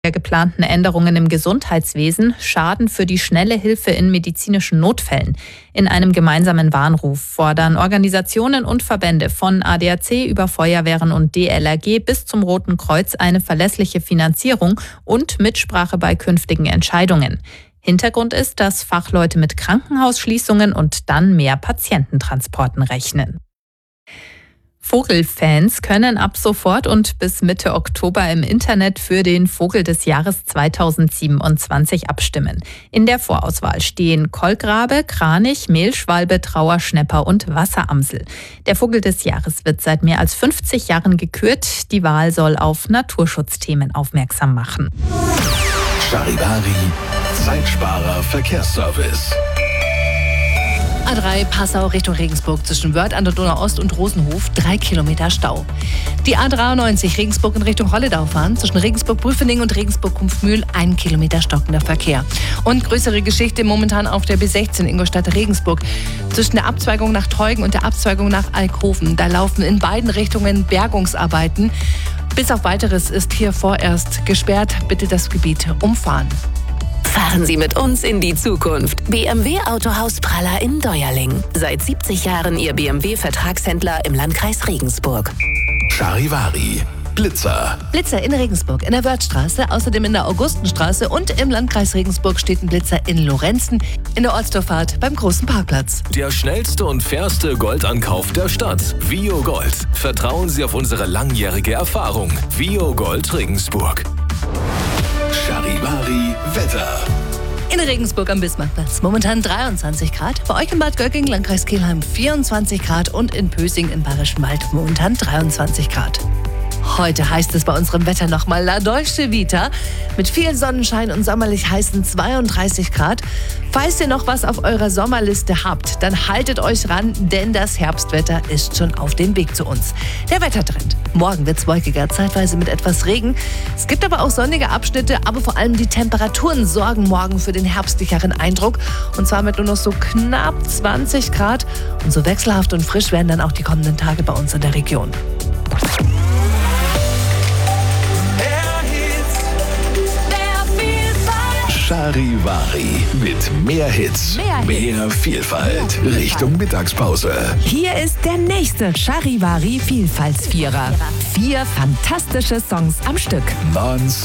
der geplanten Änderungen im Gesundheitswesen schaden für die schnelle Hilfe in medizinischen Notfällen. In einem gemeinsamen Warnruf fordern Organisationen und Verbände von ADAC über Feuerwehren und DLRG bis zum Roten Kreuz eine verlässliche Finanzierung und Mitsprache bei künftigen Entscheidungen. Hintergrund ist, dass Fachleute mit Krankenhausschließungen und dann mehr Patiententransporten rechnen. Vogelfans können ab sofort und bis Mitte Oktober im Internet für den Vogel des Jahres 2027 abstimmen. In der Vorauswahl stehen Kolkrabe, Kranich, Mehlschwalbe, Trauerschnäpper und Wasseramsel. Der Vogel des Jahres wird seit mehr als 50 Jahren gekürt. Die Wahl soll auf Naturschutzthemen aufmerksam machen. Charivari, Zeitsparer Verkehrsservice. A3 Passau Richtung Regensburg zwischen Wörth an der Donau-Ost und Rosenhof 3 Kilometer Stau. Die A93 Regensburg in Richtung Holledau fahren zwischen Regensburg-Prüfening und Regensburg-Kumpfmühl 1 Kilometer stockender Verkehr. Und größere Geschichte momentan auf der B16 Ingolstadt-Regensburg zwischen der Abzweigung nach Teugen und der Abzweigung nach Alkhoven. Da laufen in beiden Richtungen Bergungsarbeiten. Bis auf Weiteres ist hier vorerst gesperrt. Bitte das Gebiet umfahren. Fahren Sie mit uns in die Zukunft. BMW Autohaus Praller in Deuerling. Seit 70 Jahren Ihr BMW-Vertragshändler im Landkreis Regensburg. Charivari, Blitzer. Blitzer in Regensburg, in der Wörthstraße, außerdem in der Augustenstraße und im Landkreis Regensburg steht ein Blitzer in Lorenzen, in der Ortsdorffahrt beim großen Parkplatz. Der schnellste und fairste Goldankauf der Stadt. Vio Gold. Vertrauen Sie auf unsere langjährige Erfahrung. Vio Gold Regensburg. Charivari, Wetter. In Regensburg am Bismarckplatz momentan 23 Grad. Bei euch in Bad Gögging, Landkreis Kelheim 24 Grad und in Pösing in Bayerischen Wald momentan 23 Grad. Heute heißt es bei unserem Wetter nochmal La Dolce Vita mit viel Sonnenschein und sommerlich heißen 32 Grad. Falls ihr noch was auf eurer Sommerliste habt, dann haltet euch ran, denn das Herbstwetter ist schon auf dem Weg zu uns. Der Wettertrend. Morgen wird es wolkiger, zeitweise mit etwas Regen. Es gibt aber auch sonnige Abschnitte, aber vor allem die Temperaturen sorgen morgen für den herbstlicheren Eindruck. Und zwar mit nur noch so knapp 20 Grad. Und so wechselhaft und frisch werden dann auch die kommenden Tage bei uns in der Region. Charivari mit mehr Hits, mehr Vielfalt. Richtung Mittagspause. Hier ist der nächste Charivari Vielfaltsvierer. 4 fantastische Songs am Stück.